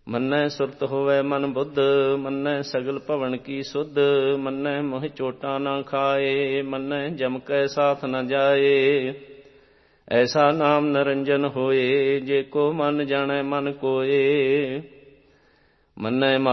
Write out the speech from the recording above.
ਮੰਨੈ ਸੁਰਤ ਹੋਵੈ ਮਨ ਬੁੱਧ, ਮੰਨੈ ਸਗਲ ਭਵਨ ਕੀ ਸੁਧ। ਮੰਨੈ ਮੋਹ ਚੋਟਾਂ ਨਾ ਖਾਏ, ਮੰਨੈ ਜਮ ਕੈ ਸਾਥ ਨ ਜਾਏ। ਐਸਾ ਨਾਮ ਨਿਰੰਜਨ ਹੋਏ, ਜੇ ਕੋ ਮਨ ਜਾਣੈ ਮਨ ਕੋਏ। ਮੰਨੈ